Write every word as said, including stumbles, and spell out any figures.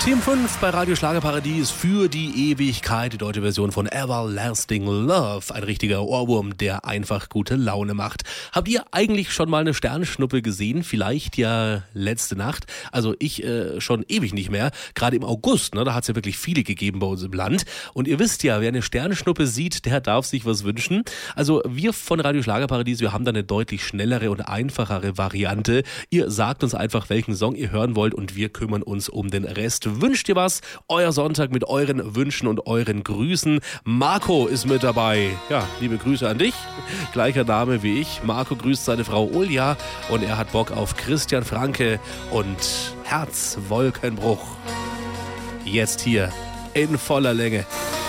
Team fünf bei Radio Schlagerparadies für die Ewigkeit, die deutsche Version von Everlasting Love. Ein richtiger Ohrwurm, der einfach gute Laune macht. Habt ihr eigentlich schon mal eine Sternschnuppe gesehen? Vielleicht ja letzte Nacht. Also ich äh, schon ewig nicht mehr. Gerade im August, ne, da hat es ja wirklich viele gegeben bei uns im Land. Und ihr wisst ja, wer eine Sternschnuppe sieht, der darf sich was wünschen. Also wir von Radio Schlagerparadies, wir haben da eine deutlich schnellere und einfachere Variante. Ihr sagt uns einfach, welchen Song ihr hören wollt und wir kümmern uns um den Rest. Wünscht ihr was? Euer Sonntag mit euren Wünschen und euren Grüßen. Marco ist mit dabei. Ja, liebe Grüße an dich. Gleicher Name wie ich. Marco grüßt seine Frau Ulja und er hat Bock auf Christian Franke und Herzwolkenbruch. Jetzt hier in voller Länge.